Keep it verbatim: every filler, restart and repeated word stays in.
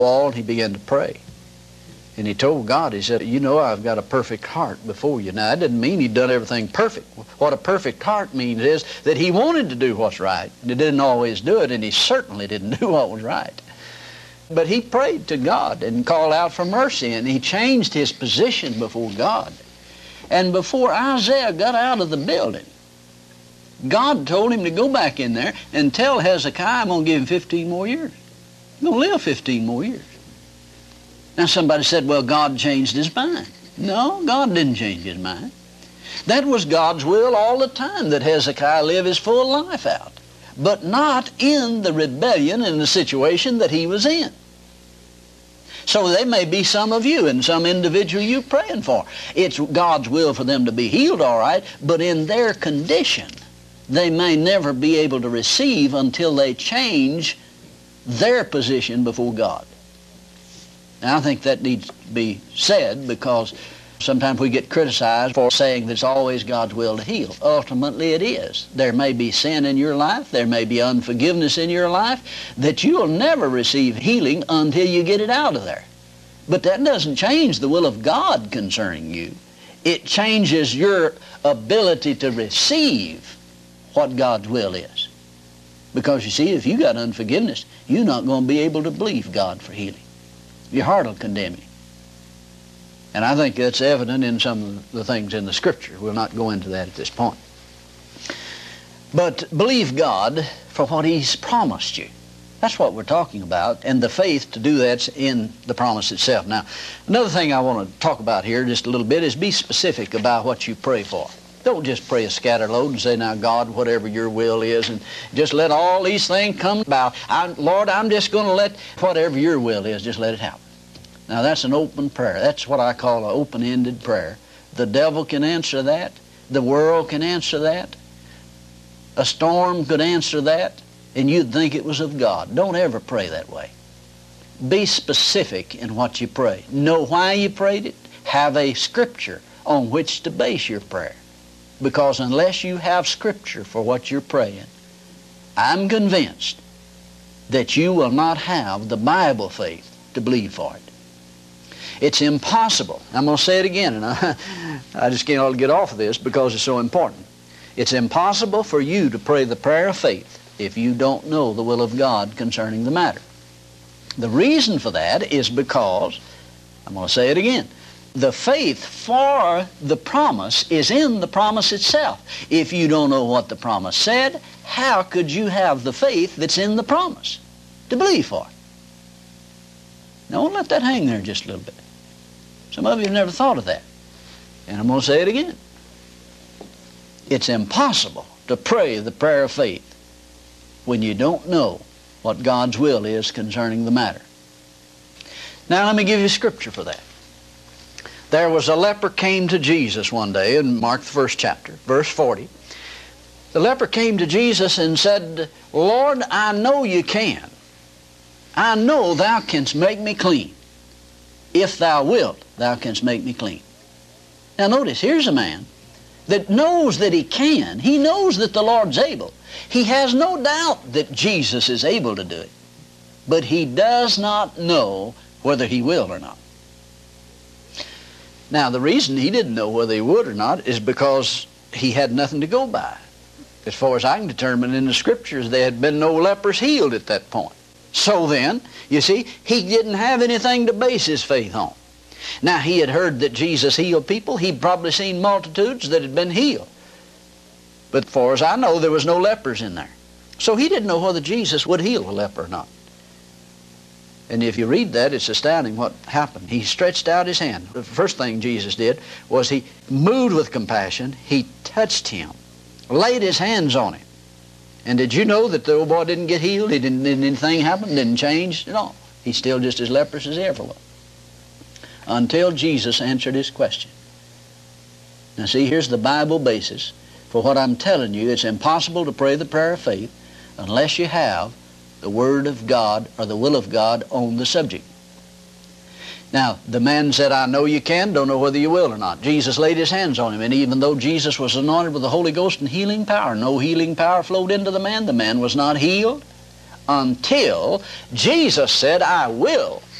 wall and he began to pray. And he told God, he said, you know, I've got a perfect heart before you. Now, that didn't mean he'd done everything perfect. What a perfect heart means is that he wanted to do what's right. And he didn't always do it, and he certainly didn't do what was right. But he prayed to God and called out for mercy, and he changed his position before God. And before Isaiah got out of the building, God told him to go back in there and tell Hezekiah, I'm going to give him fifteen more years. He's going to live fifteen more years. Now somebody said, well, God changed his mind. No, God didn't change his mind. That was God's will all the time, that Hezekiah live his full life out, but not in the rebellion and the situation that he was in. So there may be some of you and some individual you're praying for. It's God's will for them to be healed, all right, but in their condition, they may never be able to receive until they change their position before God. Now, I think that needs to be said, because sometimes we get criticized for saying that it's always God's will to heal. Ultimately, it is. There may be sin in your life, there may be unforgiveness in your life, that you'll never receive healing until you get it out of there. But that doesn't change the will of God concerning you. It changes your ability to receive what God's will is. Because you see, if you got unforgiveness, you're not going to be able to believe God for healing. Your heart will condemn you. And I think that's evident in some of the things in the Scripture. We'll not go into that at this point. But believe God for what He's promised you. That's what we're talking about, and the faith to do that's in the promise itself. Now, another thing I want to talk about here just a little bit is be specific about what you pray for. Don't just pray a scatter load and say, now, God, whatever your will is, and just let all these things come about. I, Lord, I'm just going to let whatever your will is, just let it happen. Now, that's an open prayer. That's what I call an open-ended prayer. The devil can answer that. The world can answer that. A storm could answer that, and you'd think it was of God. Don't ever pray that way. Be specific in what you pray. Know why you prayed it. Have a scripture on which to base your prayer. Because unless you have scripture for what you're praying, I'm convinced that you will not have the Bible faith to believe for it. It's impossible. I'm going to say it again, and I, I just can't get off of this because it's so important. It's impossible for you to pray the prayer of faith if you don't know the will of God concerning the matter. The reason for that is because, I'm going to say it again, the faith for the promise is in the promise itself. If you don't know what the promise said, how could you have the faith that's in the promise to believe for it? Now, let that hang there just a little bit. Some of you have never thought of that. And I'm going to say it again. It's impossible to pray the prayer of faith when you don't know what God's will is concerning the matter. Now, let me give you scripture for that. There was a leper came to Jesus one day in Mark the first chapter, verse forty. The leper came to Jesus and said, Lord, I know you can. I know thou canst make me clean. If thou wilt, thou canst make me clean. Now notice, here's a man that knows that he can. He knows that the Lord's able. He has no doubt that Jesus is able to do it. But he does not know whether he will or not. Now, the reason he didn't know whether he would or not is because he had nothing to go by. As far as I can determine in the Scriptures, there had been no lepers healed at that point. So then, you see, he didn't have anything to base his faith on. Now, he had heard that Jesus healed people. He'd probably seen multitudes that had been healed. But as far as I know, there was no lepers in there. So he didn't know whether Jesus would heal a leper or not. And if you read that, it's astounding what happened. He stretched out his hand. The first thing Jesus did was he moved with compassion. He touched him, laid his hands on him. And did you know that the old boy didn't get healed? He didn't, didn't anything happen, didn't change at all. He's still just as leprous as he ever was. Until Jesus answered his question. Now see, here's the Bible basis for what I'm telling you. It's impossible to pray the prayer of faith unless you have the Word of God or the will of God on the subject. Now, the man said, I know you can, don't know whether you will or not. Jesus laid his hands on him, and even though Jesus was anointed with the Holy Ghost and healing power, no healing power flowed into the man. The man was not healed until Jesus said, I will